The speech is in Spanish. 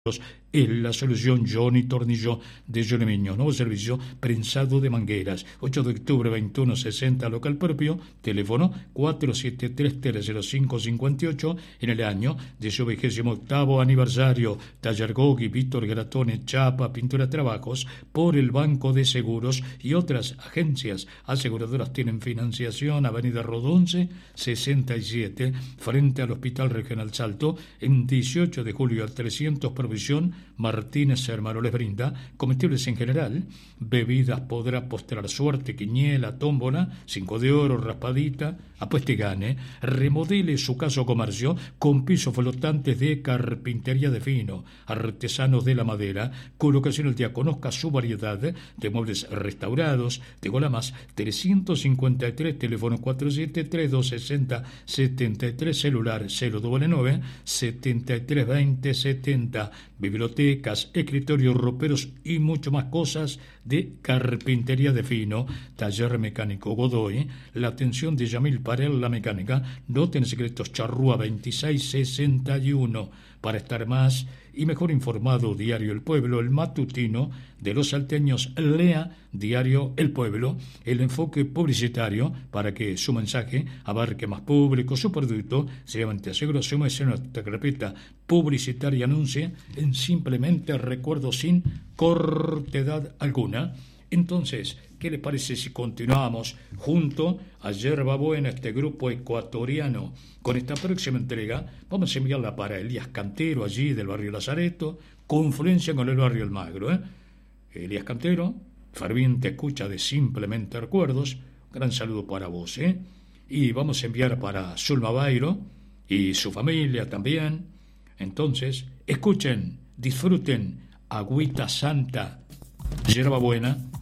Es la solución Johnny Tornillo de Lloremiño. Nuevo servicio prensado de mangueras. 8 de octubre 2160, local propio. Teléfono 473-30558. En el año de su 28º aniversario. Taller Gogi, Víctor Gratone, Chapa, Pintura Trabajos. Por el Banco de Seguros y otras agencias aseguradoras tienen financiación. Avenida Rodonce 67, frente al Hospital Regional Salto. En 18 de julio al 300 Provisión Martínez Hermano les brinda comestibles en general, bebidas, podrá postrar suerte, quiniela, tómbola, 5 de oro, raspadita, apueste y gane. Remodele su casa o comercio con pisos flotantes de carpintería de fino, artesanos de la madera, colocación al día. Conozca su variedad de muebles restaurados. de Golamas 353, teléfono 47326073, celular 099 7320 70. Bibliotecas, escritorios, roperos y mucho más cosas de carpintería de fino. Taller mecánico Godoy. La atención de Yamil Parel, la mecánica. No tiene secretos. Charrúa 2661. Para estar más y mejor informado, Diario El Pueblo, el matutino de los salteños. Lea Diario El Pueblo, el enfoque publicitario para que su mensaje abarque más público, su producto seriamente asegura su nuestra carpeta publicitaria anuncie en simplemente recuerdo sin cortedad alguna. Entonces, ¿qué les parece si continuamos junto a Yerba Buena, este grupo ecuatoriano? Con esta próxima entrega vamos a enviarla para Elías Cantero, allí del barrio Lazareto, confluencia con el barrio Almagro. Elías Cantero, ferviente escucha de Simplemente Recuerdos, gran saludo para vos. Y vamos a enviar para Zulma Bairo y su familia también. Entonces, escuchen, disfruten, Agüita Santa, Yerba Buena,